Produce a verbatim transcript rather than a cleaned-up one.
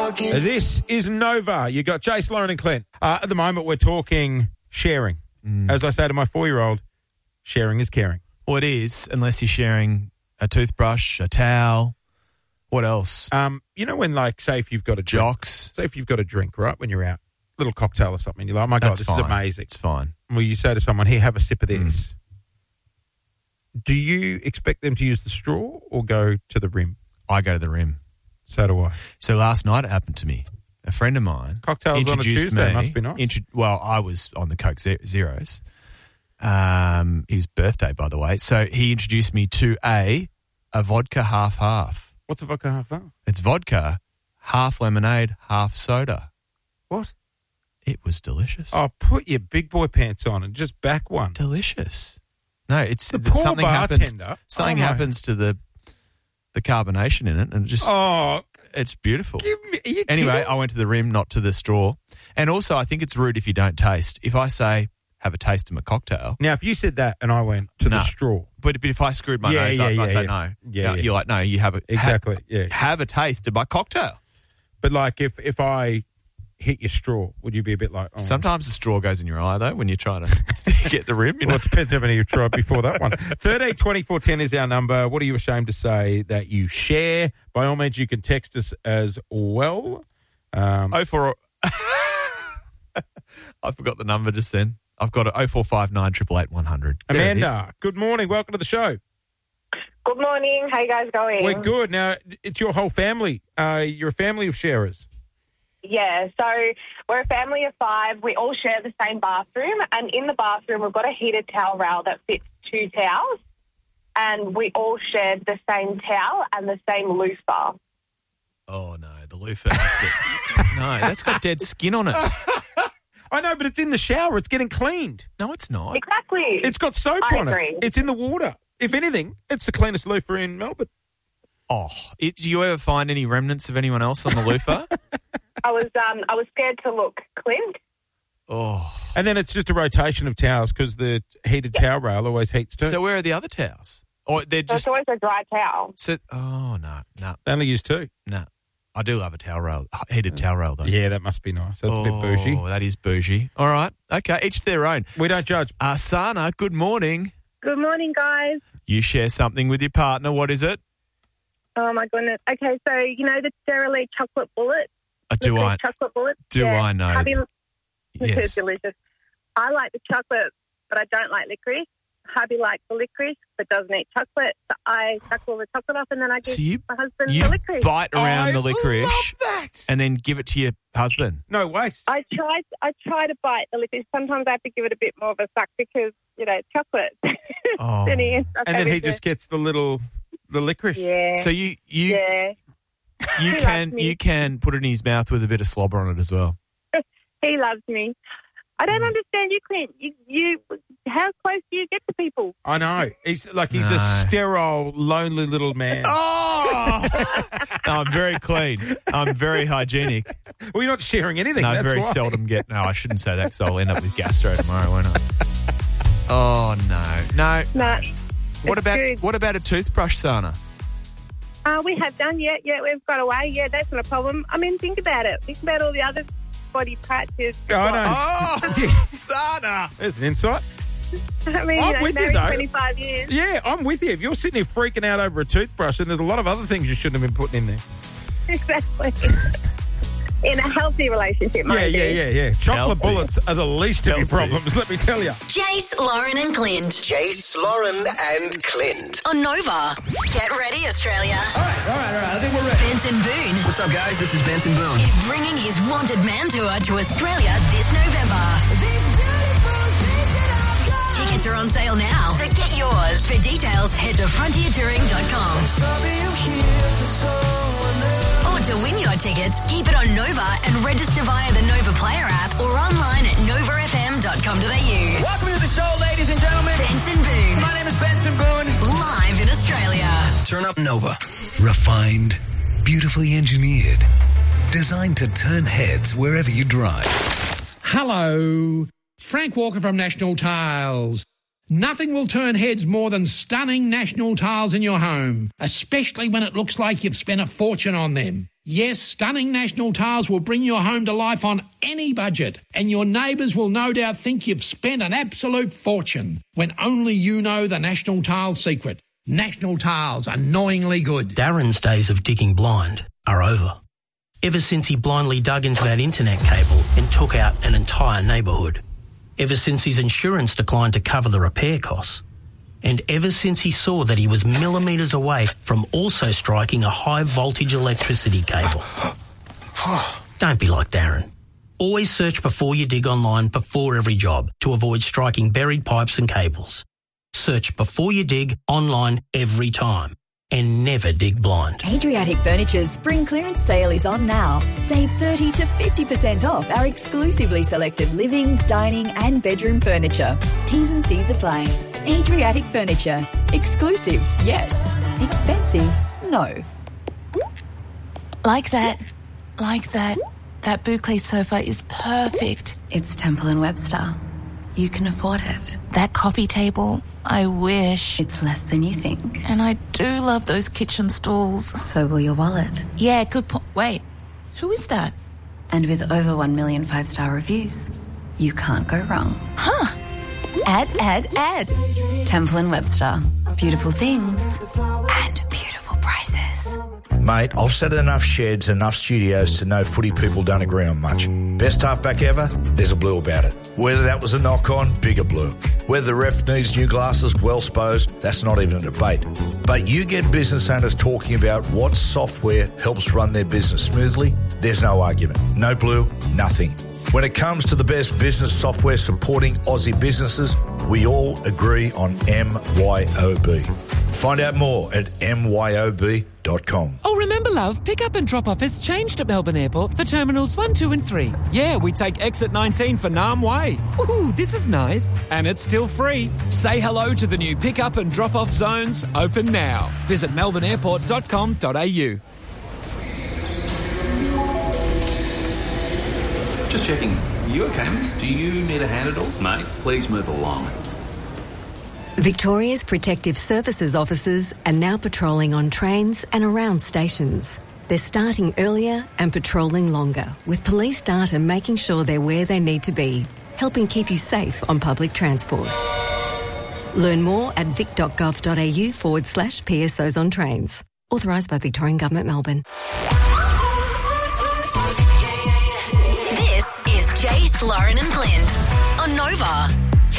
talking. This is Nova. You got Jace, Lauren and Clint. Uh, at the moment, we're talking sharing. Mm. As I say to my four-year-old, sharing is caring. Well, it is, unless you're sharing a toothbrush, a towel. What else? Um, you know when, like, say if you've got a drink, Jocks. say if you've got a drink, right, when you're out, little cocktail or something, you're like, oh, my God, That's this fine. is amazing. It's fine. Well, you say to someone, here, have a sip of this. Mm. Do you expect them to use the straw or go to the rim? I go to the rim. So do I. So last night it happened to me. A friend of mine Cocktails on a introduced Tuesday me, must be nice. Intro- well, I was on the Coke Ze- Zeros. Um, his birthday, by the way. So he introduced me to a a vodka half half. What's a vodka half half? It's vodka, half lemonade, half soda. What? It was delicious. Oh, put your big boy pants on and just back one. Delicious. No, it's The it's poor something happens. bartender. Something Oh, my- happens to the the carbonation in it, and it just Oh, it's beautiful. give me. Are you Anyway, kidding? I went to the rim, not to the straw. And also, I think it's rude if you don't taste. If I say, have a taste of my cocktail, Now, if you said that and I went to No. the straw, but, but if I screwed my Yeah, nose yeah, up, yeah, I say yeah. no. Yeah, No, yeah. You're like, no, you have a exactly, ha- yeah. have a taste of my cocktail. But like, if if I hit your straw, would you be a bit like? Oh. Sometimes the straw goes in your eye though when you're trying to get the rim. You know? Well, it depends how many you've tried before that one. thirteen twenty-four ten is our number. What are you ashamed to say that you share? By all means, you can text us as well. Um, Oh four. I forgot the number just then. I've got it. Oh four five nine triple eight one hundred. Amanda, good morning. Welcome to the show. Good morning. How you guys going? We're good. Now, it's your whole family. Uh, you're a family of sharers. Yeah, so we're a family of five. We all share the same bathroom, and in the bathroom we've got a heated towel rail that fits two towels, and we all shared the same towel and the same loofah. Oh no, the loofah has to. No, that's got dead skin on it. I know, but it's in the shower. It's getting cleaned. No, it's not. Exactly. It's got soap I on agree. it. It's in the water. If anything, it's the cleanest loofah in Melbourne. Oh, it, do you ever find any remnants of anyone else on the loofah? I was um I was scared to look, Clint. Oh, And then it's just a rotation of towels because the heated towel rail always heats too. so where are the other towels? Or they're So just it's always a dry towel. so. Oh no, no, They only use two. no. I do love a towel rail, heated towel rail though. Yeah, that must be nice. That's oh, a bit bougie. that is bougie. All right, okay, each their own. We don't judge. Uh, Sana, good morning. Good morning, guys. You share something with your partner. What is it? Oh, my goodness. Okay, so you know the Sara Lee chocolate bullet? Uh, do Licorice I? Chocolate bullet? Do Yeah. I know? Hubby, It's Yes. delicious. I like the chocolate, but I don't like licorice. Hubby likes the licorice, but doesn't eat chocolate. So I suck all the chocolate off, and then I give So you my husband you the licorice. bite around I the licorice love that. and then give it to your husband. No waste. I try, I try to bite the licorice. Sometimes I have to give it a bit more of a suck because, you know, it's chocolate. Oh. then he, ends up And then he having just gets the little, the licorice. to- Yeah. So you you yeah. you He can loves me. you can put it in his mouth with a bit of slobber on it as well. He loves me. I don't understand you, Clint. You, you, how close do you get to people? I know. He's like he's No. a sterile, lonely little man. Oh, no, I'm very clean. I'm very hygienic. Well, you're not sharing anything. No, I that's very why. seldom get. No, I shouldn't say that because I'll end up with gastro tomorrow, won't I? Oh no, no. No. What it's about good. what about a toothbrush, Sana? Uh, we have done, yeah, yeah, we've got away. Yeah, that's not a problem. I mean, think about it. Think about all the other body patches. Yeah, I know. Oh, Yeah. Sana. There's an insight. I mean, I'm you know, with you, married though. twenty-five years. Yeah, I'm with you. If you're sitting here freaking out over a toothbrush, then there's a lot of other things you shouldn't have been putting in there. Exactly. In a healthy relationship, Yeah, mind yeah, you. yeah, yeah. Chocolate Healthy. bullets are the least of your Healthy. problems, let me tell you. Jace, Lauren and Clint Jace, Lauren, and Clint. on Nova. Get ready, Australia. All right, all right, all right. I think we're ready. Benson Boone What's up, guys? This is Benson Boone. is bringing his Wanted Man tour to Australia this November. Tickets are on sale now, so get yours. For details, head to frontier touring dot com. Or to win your tickets, keep it on Nova and register via the Nova Player app or online at nova f m dot com dot a u. Welcome to the show, ladies and gentlemen. Benson Boone, My name is Benson Boone. live in Australia. Turn up Nova. Refined, beautifully engineered, designed to turn heads wherever you drive. Hello. Frank Walker from National Tiles. Nothing will turn heads more than stunning National Tiles in your home, especially when it looks like you've spent a fortune on them. Yes, stunning national tiles will bring your home to life on any budget, and your neighbours will no doubt think you've spent an absolute fortune when only you know the National Tiles secret. National Tiles, annoyingly good. Darren's days of digging blind are over. Ever since he blindly dug into that internet cable and took out an entire neighbourhood. Ever since his insurance declined to cover the repair costs. And ever since he saw that he was millimetres away from also striking a high-voltage electricity cable. Don't be like Darren. Always search before you dig online before every job to avoid striking buried pipes and cables. Search before you dig online every time. And never dig blind. Adriatic Furniture's spring clearance sale is on now. Save thirty to fifty percent off our exclusively selected living, dining and bedroom furniture. T's and C's apply. Adriatic Furniture. Exclusive, yes. Expensive, no. Like that. Like that. That boucle sofa is perfect. It's Temple and Webster. You can afford it. That coffee table, I wish. It's less than you think. And I do love those kitchen stools. So will your wallet. Yeah, good point. Wait, who is that? And with over one million five-star reviews, you can't go wrong. Huh. Add, add, add. Temple and Webster. Beautiful things and beautiful prices. Mate, I've set enough sheds, enough studios to know footy people don't agree on much. Best halfback ever? There's a blue about it. Whether that was a knock-on, bigger blue. Whether the ref needs new glasses, well supposed, that's not even a debate. But you get business owners talking about what software helps run their business smoothly, there's no argument. No blue, nothing. When it comes to the best business software supporting Aussie businesses, we all agree on M Y O B. Find out more at M Y O B dot com. Oh, remember, love, pick up and drop off has changed at Melbourne Airport for Terminals one, two and three. Yeah, we take exit nineteen for Nam Way. Ooh, this is nice. And it's still free. Say hello to the new pick up and drop off zones, open now. Visit melbourne airport dot com dot a u. Just checking. You okay, miss? Do you need a hand at all? Mate, please move along. Victoria's Protective Services officers are now patrolling on trains and around stations. They're starting earlier and patrolling longer, with police data making sure they're where they need to be, helping keep you safe on public transport. Learn more at vic.gov.au forward slash PSOs on trains. Authorised by Victorian Government, Melbourne. This is Jace, Lauren and Clint on Nova.